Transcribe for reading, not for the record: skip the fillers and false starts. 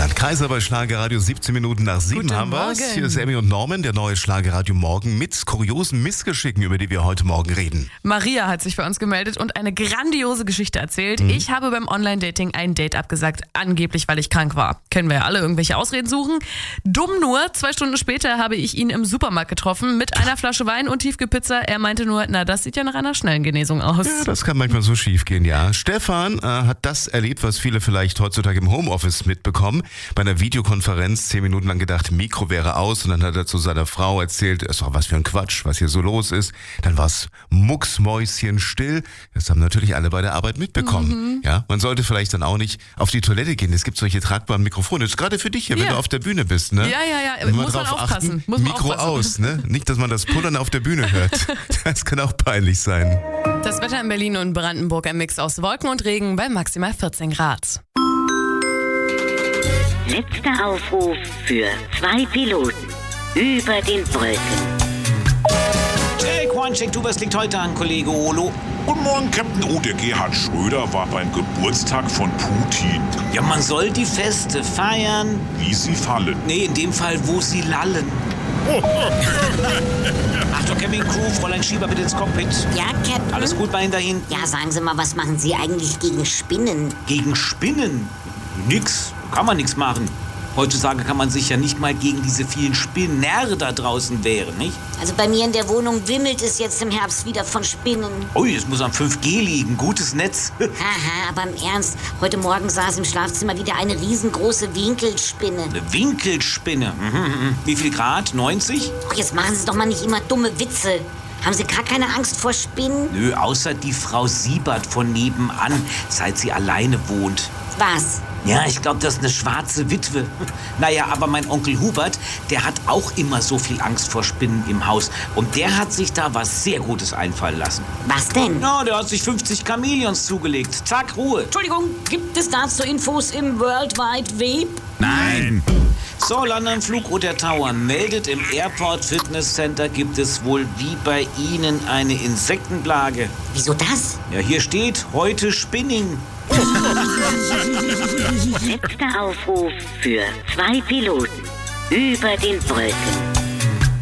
Roland Kaiser bei Schlagerradio, 17 Minuten nach 7 Guten haben wir's. Morgen. Hier ist Emmy und Norman, der neue Schlagerradio Morgen mit kuriosen Missgeschicken, über die wir heute Morgen reden. Maria hat sich bei uns gemeldet und eine grandiose Geschichte erzählt. Ich habe beim Online-Dating ein Date abgesagt, angeblich weil ich krank war. Können wir ja alle irgendwelche Ausreden suchen. Dumm nur, 2 Stunden später habe ich ihn im Supermarkt getroffen mit einer Flasche Wein und Tiefkühlpizza. Er meinte nur, na, das sieht ja nach einer schnellen Genesung aus. Ja, das kann manchmal so schief gehen, ja. Stefan hat das erlebt, was viele vielleicht heutzutage im Homeoffice mitbekommen. Bei einer Videokonferenz 10 Minuten lang gedacht, Mikro wäre aus, und dann hat er zu seiner Frau erzählt, ist doch was für ein Quatsch, was hier so los ist. Dann war es mucksmäuschenstill. Das haben natürlich alle bei der Arbeit mitbekommen. Ja, man sollte vielleicht dann auch nicht auf die Toilette gehen. Es gibt solche tragbaren Mikrofone. Das ist gerade für dich hier, wenn du auf der Bühne bist, ne? Ja, Immer muss man drauf aufpassen. achten, Muss man Mikro aufpassen. aus, ne? Nicht, dass man das Pullern auf der Bühne hört. Das kann auch peinlich sein. Das Wetter in Berlin und Brandenburg ein Mix aus Wolken und Regen bei maximal 14 Grad. Letzter Aufruf für 2 Piloten über den Wolken. Hey Quancheck, du, was liegt heute an, Kollege Olo? Guten Morgen, Captain. Oh, der Gerhard Schröder war beim Geburtstag von Putin. Ja, man soll die Feste feiern. Wie sie fallen. Nee, in dem Fall, wo sie lallen. Achtung, Camping-Crew, Fräulein Schieber bitte ins Cockpit. Ja, Captain? Alles gut bei Ihnen dahin? Ja, sagen Sie mal, was machen Sie eigentlich gegen Spinnen? Gegen Spinnen? Nix. Kann man nichts machen. Heutzutage kann man sich ja nicht mal gegen diese vielen Spinner da draußen wehren, nicht? Also bei mir in der Wohnung wimmelt es jetzt im Herbst wieder von Spinnen. Ui, es muss am 5G liegen. Gutes Netz. Haha, aber im Ernst, heute Morgen saß im Schlafzimmer wieder eine riesengroße Winkelspinne. Eine Winkelspinne. Wie viel Grad? 90? Och, jetzt machen Sie doch mal nicht immer dumme Witze. Haben Sie gar keine Angst vor Spinnen? Nö, außer die Frau Siebert von nebenan, seit sie alleine wohnt. Was? Ja, ich glaube, das ist eine schwarze Witwe. Naja, aber mein Onkel Hubert, der hat auch immer so viel Angst vor Spinnen im Haus. Und der hat sich da was sehr Gutes einfallen lassen. Was denn? Ja, der hat sich 50 Chamäleons zugelegt. Zack, Ruhe. Entschuldigung, gibt es dazu Infos im World Wide Web? Nein. So, London Flugroute Tower meldet, im Airport Fitness Center gibt es wohl wie bei Ihnen eine Insektenplage. Wieso das? Ja, hier steht heute Spinning. Letzter Aufruf für 2 Piloten über den Wolken.